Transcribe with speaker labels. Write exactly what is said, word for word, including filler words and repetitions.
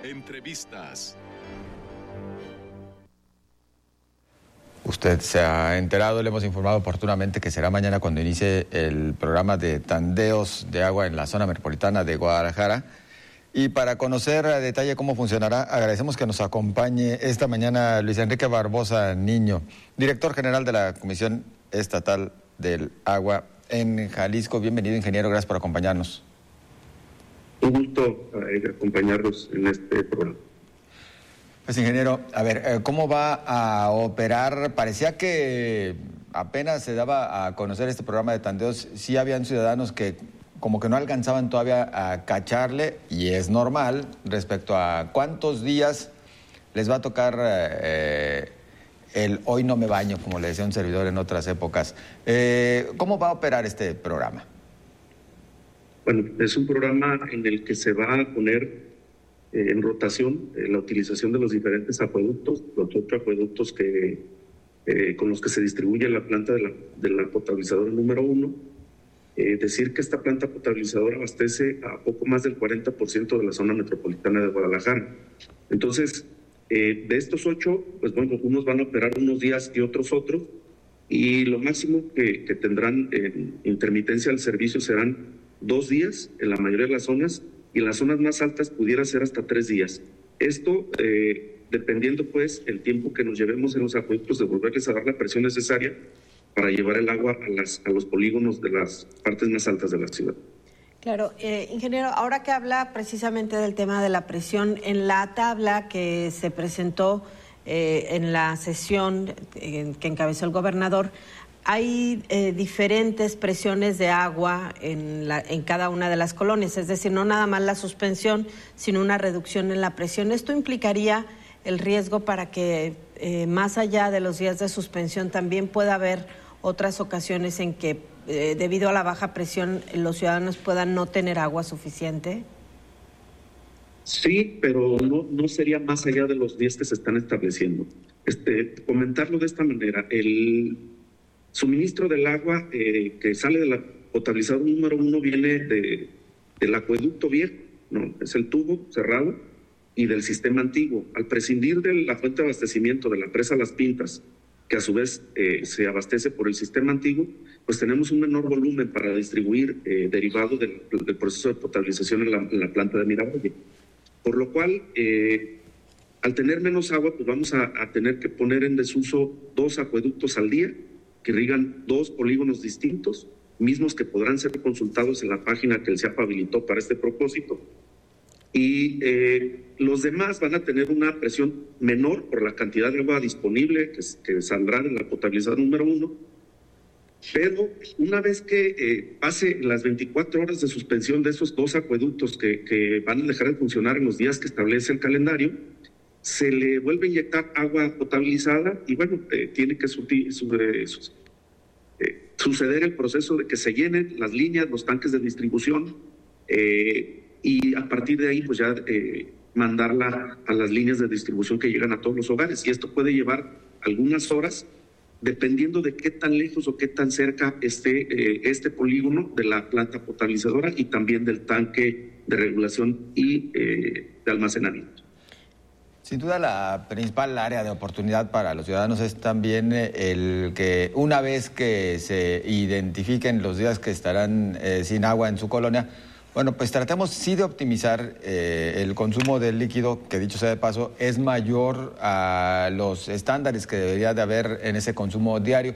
Speaker 1: Entrevistas.
Speaker 2: Usted se ha enterado, le hemos informado oportunamente que será mañana cuando inicie el programa de tandeos de agua en la zona metropolitana de Guadalajara. Y para conocer a detalle cómo funcionará, agradecemos que nos acompañe esta mañana Luis Enrique Barbosa Niño, director general de la Comisión Estatal del Agua en Jalisco. Bienvenido, ingeniero, gracias por acompañarnos.
Speaker 3: Un gusto eh, acompañarnos en este programa.
Speaker 2: Pues, ingeniero, a ver, ¿cómo va a operar? Parecía que apenas se daba a conocer este programa de tandeos, sí habían ciudadanos que como que no alcanzaban todavía a cacharle, y es normal respecto a cuántos días les va a tocar eh, el hoy no me baño, como le decía un servidor en otras épocas. Eh, ¿Cómo va a operar este programa?
Speaker 3: Bueno, es un programa en el que se va a poner eh, en rotación eh, la utilización de los diferentes acueductos, los ocho acueductos que, eh, con los que se distribuye la planta de la, de la potabilizadora número uno. Eh, decir que esta planta potabilizadora abastece a poco más del cuarenta por ciento de la zona metropolitana de Guadalajara. Entonces, eh, de estos ocho, pues bueno, unos van a operar unos días y otros otros, y lo máximo que, que tendrán en intermitencia del servicio serán dos días en la mayoría de las zonas, y en las zonas más altas pudiera ser hasta tres días. Esto eh, dependiendo pues el tiempo que nos llevemos en los acueductos de volverles a dar la presión necesaria para llevar el agua a, las, a los polígonos de las partes más altas de la ciudad.
Speaker 4: Claro, eh, ingeniero, ahora que habla precisamente del tema de la presión, en la tabla que se presentó eh, en la sesión eh, que encabezó el gobernador, hay eh, diferentes presiones de agua en, la, en cada una de las colonias, es decir, no nada más la suspensión, sino una reducción en la presión. ¿Esto implicaría el riesgo para que eh, más allá de los días de suspensión también pueda haber otras ocasiones en que eh, debido a la baja presión los ciudadanos puedan no tener agua suficiente?
Speaker 3: Sí, pero no, no sería más allá de los días que se están estableciendo. Este, comentarlo de esta manera, el suministro del agua eh, que sale de la potabilizadora número uno viene de, del acueducto viejo, ¿no? Es el tubo cerrado, y del sistema antiguo. Al prescindir de la fuente de abastecimiento de la presa Las Pintas, que a su vez eh, se abastece por el sistema antiguo, pues tenemos un menor volumen para distribuir eh, derivado del, del proceso de potabilización en la, en la planta de Miravalle. Por lo cual, eh, al tener menos agua, pues vamos a, a tener que poner en desuso dos acueductos al día, que irrigan dos polígonos distintos, mismos que podrán ser consultados en la página que el C I A P habilitó para este propósito. Y eh, los demás van a tener una presión menor por la cantidad de agua disponible que, que saldrá de la potabilizadora número uno, pero una vez que eh, pase las veinticuatro horas de suspensión de esos dos acueductos que, que van a dejar de funcionar en los días que establece el calendario, se le vuelve a inyectar agua potabilizada y bueno, eh, tiene que su, su, eh, su, eh, suceder el proceso de que se llenen las líneas, los tanques de distribución, eh, y a partir de ahí pues ya eh, mandarla a las líneas de distribución que llegan a todos los hogares, y esto puede llevar algunas horas dependiendo de qué tan lejos o qué tan cerca esté eh, este polígono de la planta potabilizadora y también del tanque de regulación y eh, de almacenamiento.
Speaker 2: Sin duda la principal área de oportunidad para los ciudadanos es también el que una vez que se identifiquen los días que estarán eh, sin agua en su colonia, bueno, pues tratemos sí de optimizar eh, el consumo del líquido, que dicho sea de paso, es mayor a los estándares que debería de haber en ese consumo diario.